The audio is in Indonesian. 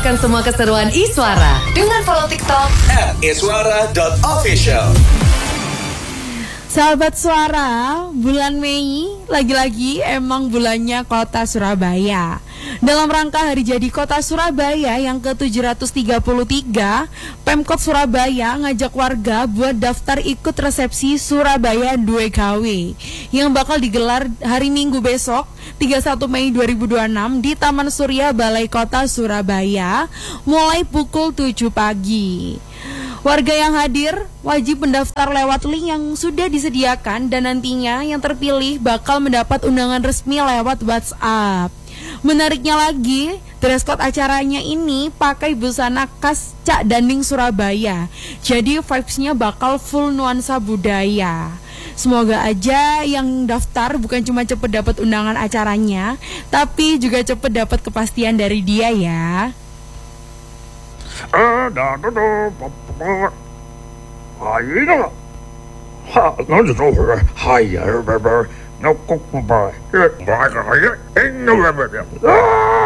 Saksikan semua keseruan Iswara dengan follow TikTok @iswara.official. Sahabat Suara, bulan Mei lagi-lagi emang bulannya Kota Surabaya. Dalam rangka hari jadi Kota Surabaya yang ke-733, Pemkot Surabaya ngajak warga buat daftar ikut resepsi Surabaya 2KW yang bakal digelar hari Minggu besok 31 Mei 2026 di Taman Surya Balai Kota Surabaya mulai pukul 7 pagi. Warga yang hadir wajib mendaftar lewat link yang sudah disediakan dan nantinya yang terpilih bakal mendapat undangan resmi lewat WhatsApp. Menariknya lagi, dress code acaranya ini pakai busana khas Cak Danding Surabaya. Jadi vibes-nya bakal full nuansa budaya. Semoga aja yang daftar bukan cuma cepet dapat undangan acaranya, tapi juga cepet dapat kepastian dari dia ya. Hai,